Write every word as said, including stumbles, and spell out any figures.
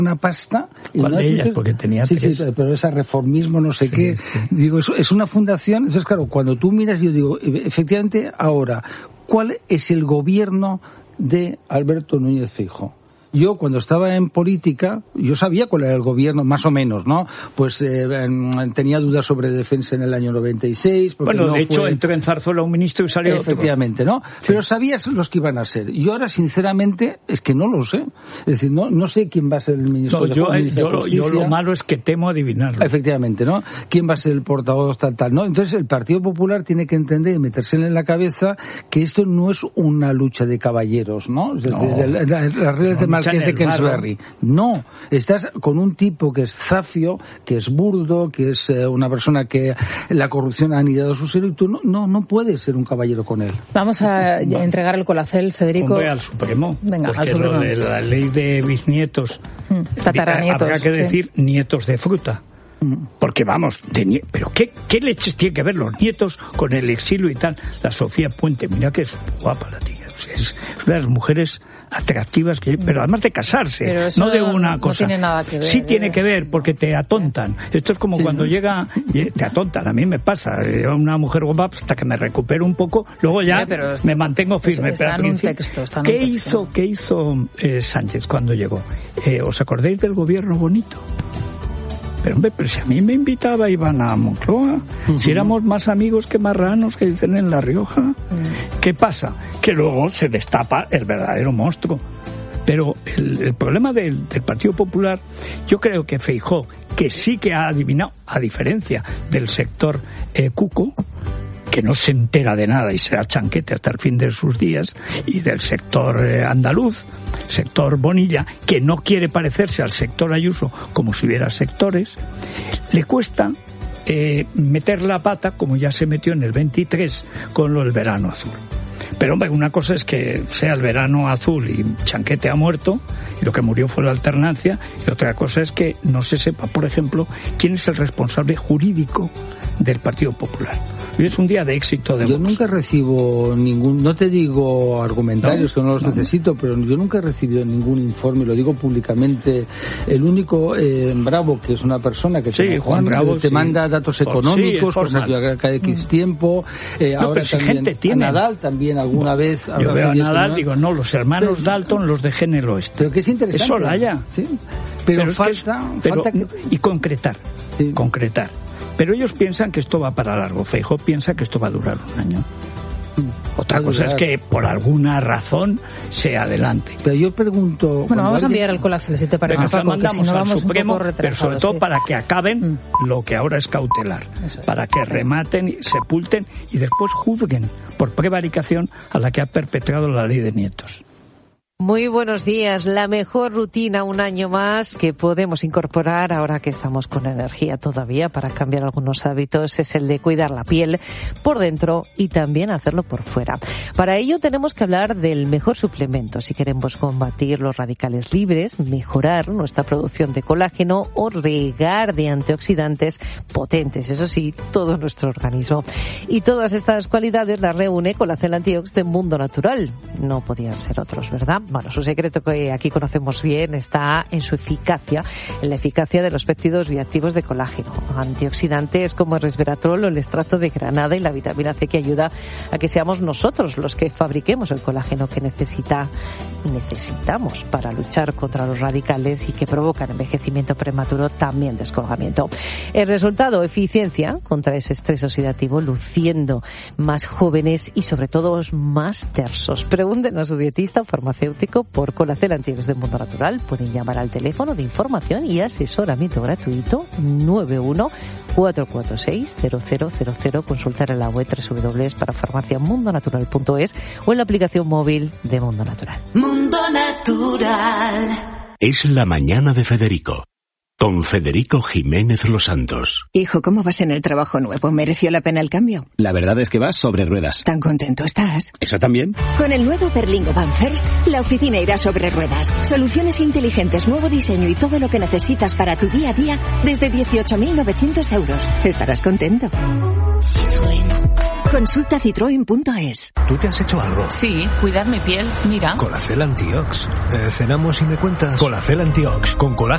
una pasta. ¿Cuál de ellas? Porque tenía sí, tres. Sí, pero esa reformismo, no sé sí, qué. Sí. Digo, es, es una fundación. Entonces, claro, cuando tú miras, yo digo, efectivamente, ahora, ¿cuál es el gobierno de Alberto Núñez Feijóo? Yo, cuando estaba en política, yo sabía cuál era el gobierno, más o menos, ¿no? Pues eh, tenía dudas sobre defensa en el año noventa y seis. Bueno, no de hecho, fue... entró en Zarzuela un ministro y salió Efectivamente, otro. ¿no? Sí. Pero sabías los que iban a ser. Yo ahora, sinceramente, es que no lo sé. Es decir, no no sé quién va a ser el ministro no, de, yo, ministro yo, de Justicia. Yo lo malo es que temo adivinarlo. Efectivamente, ¿no? ¿Quién va a ser el portavoz tal, tal, no? Entonces, el Partido Popular tiene que entender y metérsele en la cabeza que esto no es una lucha de caballeros, ¿no? Es decir, no, las la, reglas de Marqués de Queensberry. No, estás con un tipo que es zafio, que es burdo, que es eh, una persona que la corrupción ha anidado su ser, y tú no, no, no puedes ser un caballero con él. Vamos a vale. entregar el colacel, Federico. Hombre, al Supremo. Venga, porque al Supremo. Lo de la ley de bisnietos, mm, tataranietos, habrá que sí. decir nietos de fruta. Porque vamos, de nie- pero ¿qué, ¿qué leches tienen que ver los nietos con el exilio y tal? La Sofía Puente, mira que es guapa la tía. O sea, es una de las mujeres atractivas, que, pero además de casarse, no de una no cosa. No tiene nada que ver. Sí ¿eh? tiene que ver, porque te atontan. Esto es como sí, cuando ¿no? llega, te atontan. A mí me pasa, una mujer guapa hasta que me recupero un poco, luego ya sí, me mantengo firme. Está pero en un texto. Está en ¿Qué, un texto. Hizo, ¿Qué hizo eh, Sánchez cuando llegó? Eh, ¿Os acordáis del gobierno bonito? Pero hombre, pero si a mí me invitaba Iván a Moncloa, uh-huh. si éramos más amigos que marranos, que dicen en La Rioja, uh-huh. ¿qué pasa? Que luego se destapa el verdadero monstruo. Pero el, el problema del, del Partido Popular, yo creo que Feijóo, que sí que ha adivinado, a diferencia del sector eh, cuco, que no se entera de nada y será chanquete hasta el fin de sus días, y del sector eh, andaluz, sector Bonilla, que no quiere parecerse al sector Ayuso como si hubiera sectores, le cuesta eh, meter la pata, como ya se metió en el veintitrés con lo del verano azul. Pero hombre, una cosa es que sea el verano azul y Chanquete ha muerto, y lo que murió fue la alternancia, y otra cosa es que no se sepa, por ejemplo, quién es el responsable jurídico del Partido Popular. Hoy es un día de éxito de Yo Vox. nunca recibo ningún, no te digo argumentarios, no, que no los no. necesito, pero yo nunca he recibido ningún informe, lo digo públicamente. El único eh, Bravo, que es una persona que sí, te, Juan Bravo, te sí. manda datos económicos, sí, cosas que cada X tiempo, eh, no, ahora si también tiene. a Nadal también alguna vez. Yo veo a Nadal, digo, no, los hermanos pero, Dalton los dejé en el oeste. Pero que es interesante. Es Olaya. Sí. Pero, pero falta, es que es, falta pero, que... y concretar, sí. concretar. Pero ellos piensan que esto va para largo. Feijóo piensa que esto va a durar un año. Otra va cosa es que por alguna razón se adelante. Pero yo pregunto... Bueno, vamos alguien... a enviar al colacel, si te parece, Paco, mandamos que si no al vamos Supremo, un poco pero sobre todo sí. para que acaben mm. lo que ahora es cautelar. Es. Para que rematen, sepulten y después juzguen por prevaricación a la que ha perpetrado la ley de nietos. Muy buenos días. La mejor rutina un año más que podemos incorporar ahora que estamos con energía todavía para cambiar algunos hábitos es el de cuidar la piel por dentro y también hacerlo por fuera. Para ello tenemos que hablar del mejor suplemento si queremos combatir los radicales libres, mejorar nuestra producción de colágeno o regar de antioxidantes potentes, eso sí, todo nuestro organismo. Y todas estas cualidades las reúne Colacel Antiox de Mundo Natural. No podían ser otros, ¿verdad? Bueno, su secreto que aquí conocemos bien está en su eficacia, en la eficacia de los péptidos bioactivos de colágeno, antioxidantes como el resveratrol o el extracto de granada y la vitamina C que ayuda a que seamos nosotros los que fabriquemos el colágeno que necesita y necesitamos para luchar contra los radicales y que provocan envejecimiento prematuro, también descolgamiento. El resultado, eficiencia contra ese estrés oxidativo, luciendo más jóvenes y sobre todo más tersos. Pregunten a su dietista o farmacéutico por Colacel Antiox de Mundo Natural. Pueden llamar al teléfono de información y asesoramiento gratuito nueve uno cuatro cuatro seis cero cero cero cero, consultar en la web doble u doble u doble u para farmacia mundo natural punto es o en la aplicación móvil de Mundo Natural. Mundo Natural. Es la mañana de Federico. Con Federico Jiménez Los Santos. Hijo, ¿cómo vas en el trabajo nuevo? ¿Mereció la pena el cambio? La verdad es que vas sobre ruedas. ¿Tan contento estás? ¿Eso también? Con el nuevo Berlingo Van First, la oficina irá sobre ruedas. Soluciones inteligentes, nuevo diseño y todo lo que necesitas para tu día a día desde dieciocho mil novecientos euros. Estarás contento. Citroën. Consulta citroen punto es. ¿Tú te has hecho algo? Sí, cuidar mi piel, mira. Colacel Antiox. Eh, cenamos y me cuentas. Colacel Antiox, con colágeno